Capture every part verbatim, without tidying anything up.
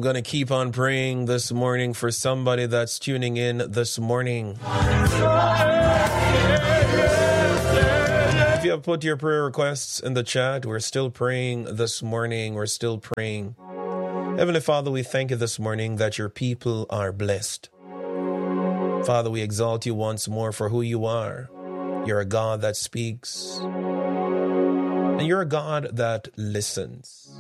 I'm going to keep on praying this morning for somebody that's tuning in this morning. If you have put your prayer requests in the chat, we're still praying this morning. We're still praying. Heavenly Father, we thank you this morning that your people are blessed. Father, we exalt you once more for who you are. You're a God that speaks, and you're a God that listens.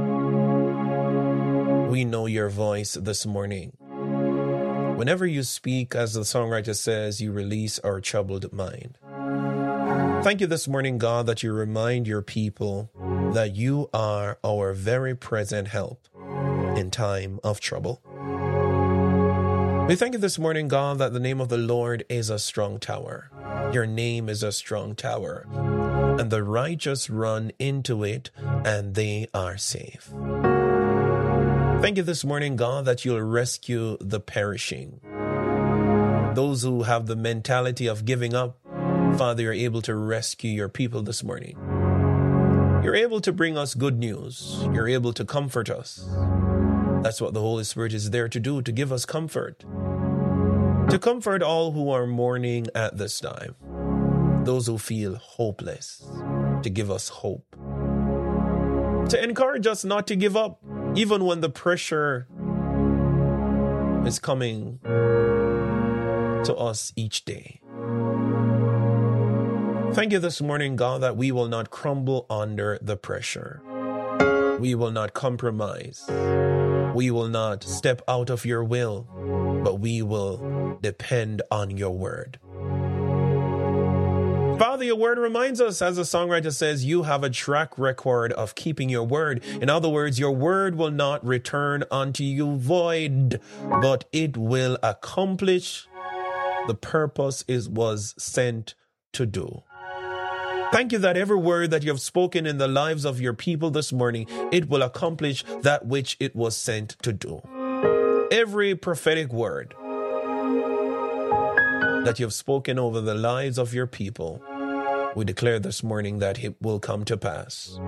We know your voice this morning. Whenever you speak, as the songwriter says, you release our troubled mind. Thank you this morning, God, that you remind your people that you are our very present help in time of trouble. We thank you this morning, God, that the name of the Lord is a strong tower. Your name is a strong tower, and the righteous run into it, and they are safe. Thank you this morning, God, that you'll rescue the perishing. Those who have the mentality of giving up, Father, you're able to rescue your people this morning. You're able to bring us good news. You're able to comfort us. That's what the Holy Spirit is there to do, to give us comfort. To comfort all who are mourning at this time. Those who feel hopeless. To give us hope. To encourage us not to give up, even when the pressure is coming to us each day. Thank you this morning, God, that we will not crumble under the pressure. We will not compromise. We will not step out of your will, but we will depend on your word. Father, your word reminds us, as the songwriter says, you have a track record of keeping your word. In other words, your word will not return unto you void, but it will accomplish the purpose it was sent to do. Thank you that every word that you have spoken in the lives of your people this morning, it will accomplish that which it was sent to do. Every prophetic word that you have spoken over the lives of your people, we declare this morning that it will come to pass.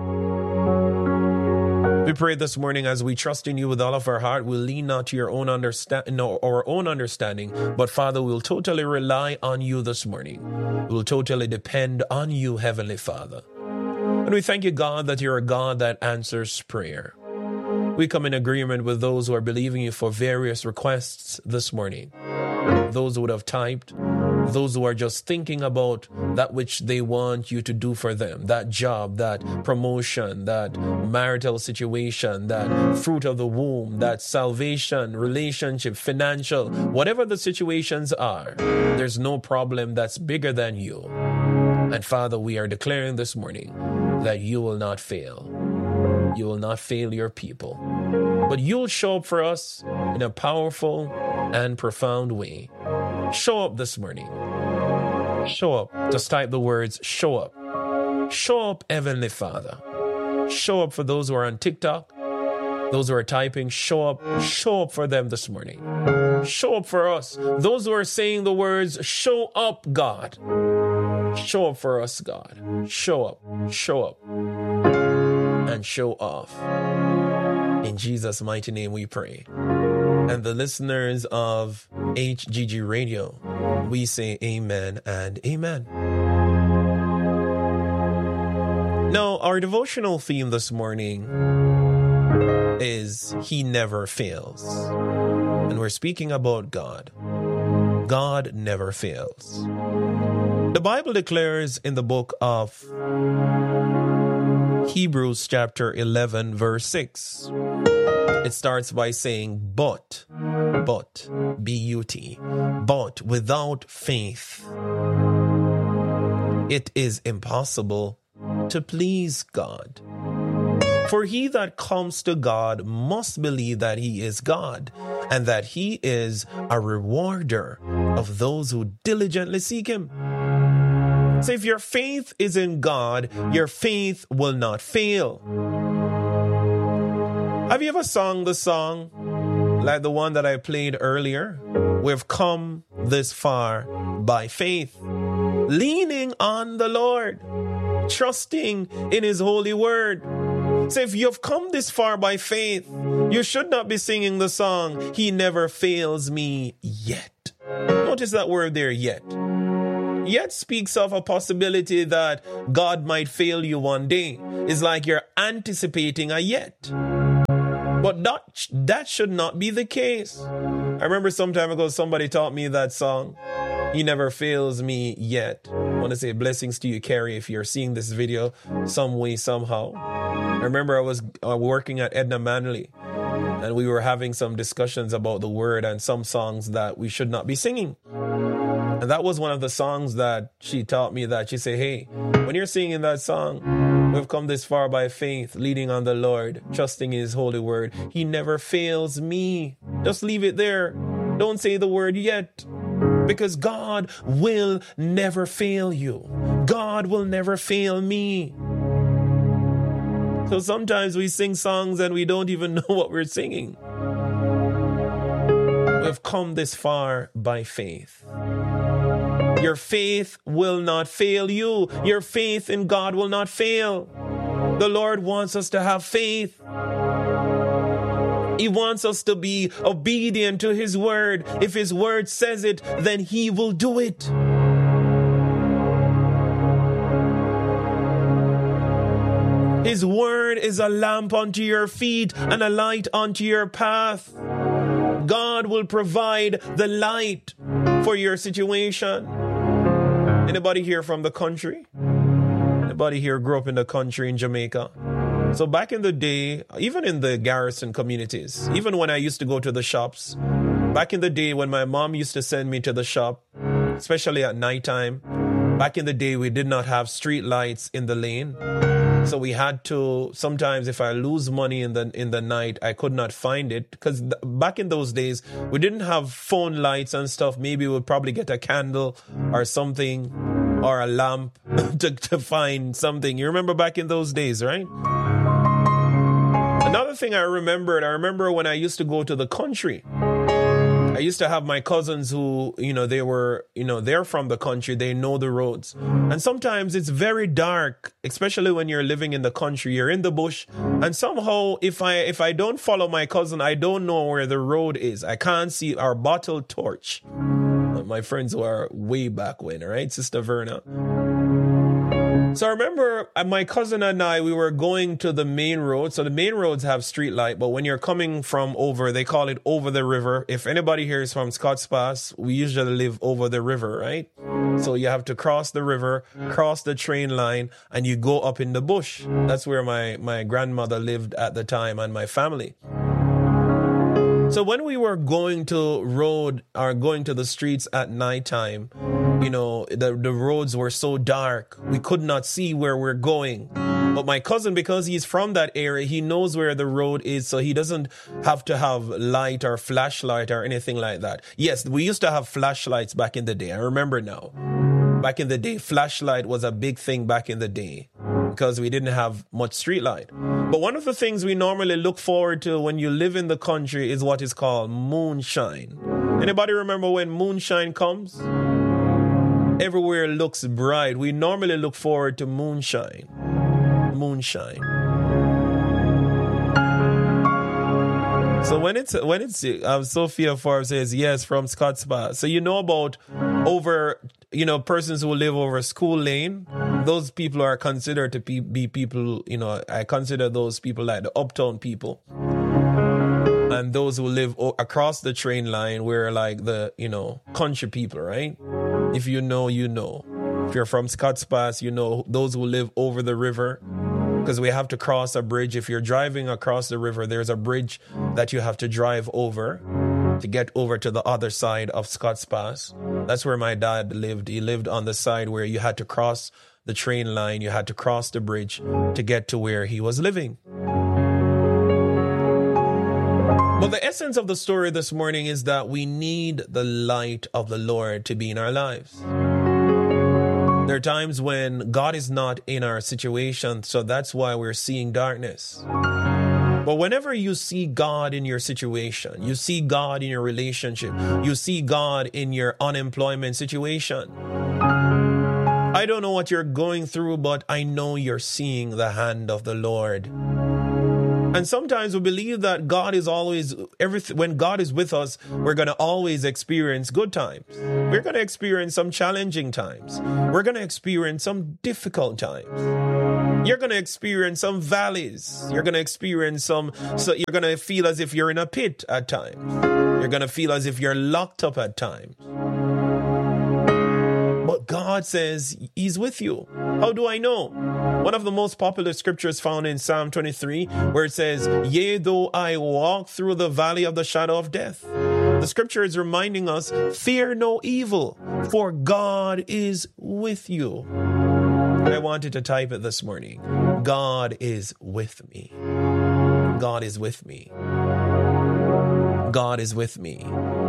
We pray this morning as we trust in you with all of our heart, we'll lean not to your own understanding, no, our own understanding, but Father, we'll totally rely on you this morning. We'll totally depend on you, Heavenly Father. And we thank you, God, that you're a God that answers prayer. We come in agreement with those who are believing you for various requests this morning. Those who would have typed, those who are just thinking about that which they want you to do for them, that job, that promotion, that marital situation, that fruit of the womb, that salvation, relationship, financial, whatever the situations are, there's no problem that's bigger than you. And Father, we are declaring this morning that you will not fail. You will not fail your people, but you'll show up for us in a powerful and profound way. Show up this morning. Show up. Just type the words, show up. Show up, Heavenly Father. Show up for those who are on TikTok. Those who are typing, show up. Show up for them this morning. Show up for us. Those who are saying the words, show up, God. Show up for us, God. Show up. Show up. And show off. In Jesus' mighty name we pray. And the listeners of H G G Radio, we say amen and amen. Now, our devotional theme this morning is He Never Fails. And we're speaking about God. God never fails. The Bible declares in the book of Hebrews chapter eleven, verse six. It starts by saying, but, but, B U T, but without faith, it is impossible to please God. For he that comes to God must believe that he is God, and that he is a rewarder of those who diligently seek him. So if your faith is in God, your faith will not fail. Have you ever sung the song like the one that I played earlier? We've come this far by faith, leaning on the Lord, trusting in his holy word. So if you've come this far by faith, you should not be singing the song, He never fails me yet. Notice that word there, yet. Yet speaks of a possibility that God might fail you one day. It's like you're anticipating a yet. But that, that should not be the case. I remember some time ago somebody taught me that song, He never fails me yet. I want to say blessings to you, Carrie, if you're seeing this video some way, somehow. I remember I was uh, working at Edna Manley, and we were having some discussions about the word and some songs that we should not be singing. And that was one of the songs that she taught me, that she said, hey, when you're singing that song, we've come this far by faith, leaning on the Lord, trusting His holy word. He never fails me. Just leave it there. Don't say the word yet, because God will never fail you. God will never fail me. So sometimes we sing songs and we don't even know what we're singing. We've come this far by faith. Your faith will not fail you. Your faith in God will not fail. The Lord wants us to have faith. He wants us to be obedient to His word. If His word says it, then He will do it. His word is a lamp unto your feet and a light unto your path. God will provide the light for your situation. Anybody here from the country? Anybody here grew up in the country in Jamaica? So back in the day, even in the garrison communities, even when I used to go to the shops, back in the day when my mom used to send me to the shop, especially at nighttime, back in the day we did not have street lights in the lane. So we had to, sometimes if I lose money in the in the night, I could not find it. Because th- back in those days, we didn't have phone lights and stuff. Maybe we'd probably get a candle or something, or a lamp to, to find something. You remember back in those days, right? Another thing I remembered, I remember when I used to go to the country. I used to have my cousins who, you know, they were, you know, they're from the country. They know the roads. And sometimes it's very dark, especially when you're living in the country. You're in the bush. And somehow, if I if I don't follow my cousin, I don't know where the road is. I can't see our bottle torch. My friends who are way back when, all right, Sister Verna. So I remember my cousin and I, we were going to the main road. So the main roads have street light, but when you're coming from over, they call it over the river. If anybody here is from Scotts Pass, we usually live over the river, right? So you have to cross the river, cross the train line, and you go up in the bush. That's where my, my grandmother lived at the time and my family. So when we were going to road or going to the streets at nighttime, you know, the, the roads were so dark, we could not see where we're going. But my cousin, because he's from that area, he knows where the road is, so he doesn't have to have light or flashlight or anything like that. Yes, we used to have flashlights back in the day. I remember now. Back in the day, flashlight was a big thing back in the day because we didn't have much street light. But one of the things we normally look forward to when you live in the country is what is called moonshine. Anybody remember when moonshine comes? Everywhere looks bright. We normally look forward to moonshine. Moonshine. So when it's when it's um, Sophia Forbes says yes from Scotts Pass. So you know about over you know persons who live over School Lane. Those people are considered to be, be people. You know, I consider those people like the uptown people. And those who live o- across the train line, we're like the you know country people, right? If you know, you know. If you're from Scotts Pass, you know those who live over the river. Because we have to cross a bridge. If you're driving across the river, there's a bridge that you have to drive over to get over to the other side of Scotts Pass. That's where my dad lived. He lived on the side where you had to cross the train line. You had to cross the bridge to get to where he was living. But the essence of the story this morning is that we need the light of the Lord to be in our lives. There are times when God is not in our situation, so that's why we're seeing darkness. But whenever you see God in your situation, you see God in your relationship, you see God in your unemployment situation. I don't know what you're going through, but I know you're seeing the hand of the Lord. And sometimes we believe that God is always, everything, when God is with us, we're going to always experience good times. We're going to experience some challenging times. We're going to experience some difficult times. You're going to experience some valleys. You're going to experience some, so you're going to feel as if you're in a pit at times. You're going to feel as if you're locked up at times. But God says He's with you. How do I know? One of the most popular scriptures found in Psalm twenty-three, where it says, "Yea, though I walk through the valley of the shadow of death." The scripture is reminding us, fear no evil, for God is with you. I wanted to type it this morning. God is with me. God is with me. God is with me.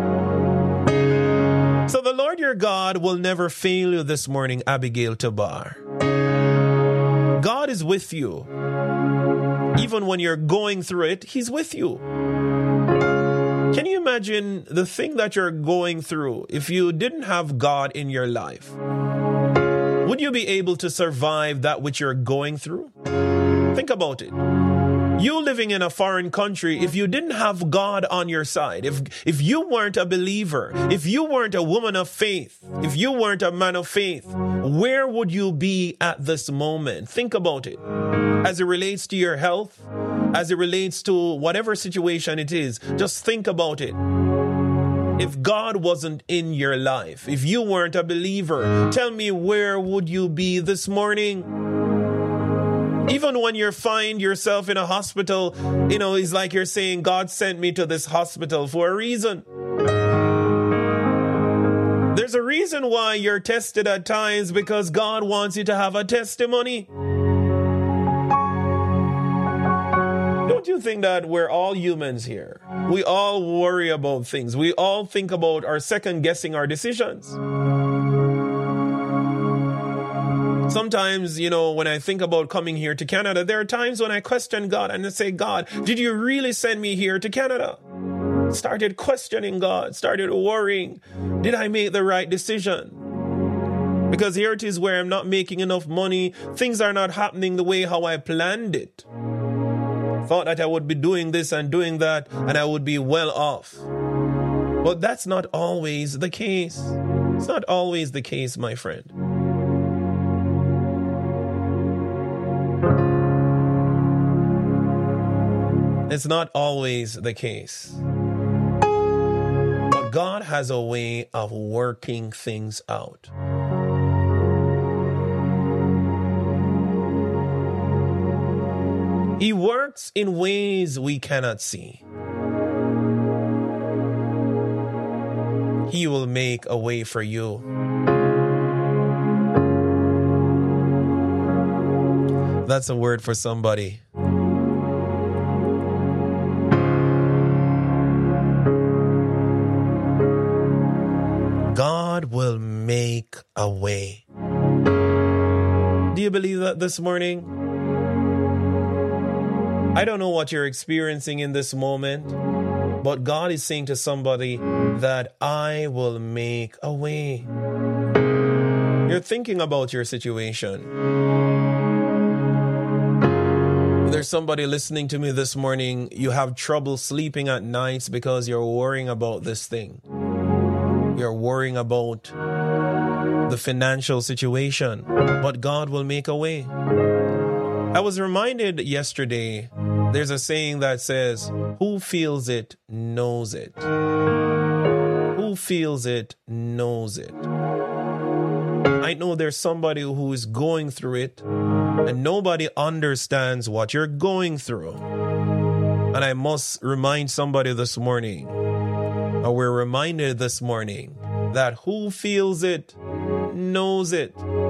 So the Lord your God will never fail you this morning, Abigail Tabar. God is with you. Even when you're going through it, He's with you. Can you imagine the thing that you're going through if you didn't have God in your life? Would you be able to survive that which you're going through? Think about it. You living in a foreign country, if you didn't have God on your side, if if you weren't a believer, if you weren't a woman of faith, if you weren't a man of faith, where would you be at this moment? Think about it. As it relates to your health, as it relates to whatever situation it is, just think about it. If God wasn't in your life, if you weren't a believer, tell me, where would you be this morning? Even when you find yourself in a hospital, you know, it's like you're saying, God sent me to this hospital for a reason. There's a reason why you're tested at times, because God wants you to have a testimony. Don't you think that we're all humans here? We all worry about things. We all think about our second guessing our decisions. Sometimes, you know, when I think about coming here to Canada, there are times when I question God and I say, God, did you really send me here to Canada? Started questioning God, started worrying. Did I make the right decision? Because here it is where I'm not making enough money. Things are not happening the way how I planned it. Thought that I would be doing this and doing that and I would be well off. But that's not always the case. It's not always the case, my friend. It's not always the case. But God has a way of working things out. He works in ways we cannot see. He will make a way for you. That's a word for somebody. God will make a way. Do you believe that this morning? I don't know what you're experiencing in this moment, but God is saying to somebody that I will make a way. You're thinking about your situation. There's somebody listening to me this morning. You have trouble sleeping at nights because you're worrying about this thing. You're worrying about the financial situation, but God will make a way. I was reminded yesterday, there's a saying that says, who feels it knows it. Who feels it knows it. I know there's somebody who is going through it and nobody understands what you're going through. And I must remind somebody this morning, or we're reminded this morning, that who feels it knows it.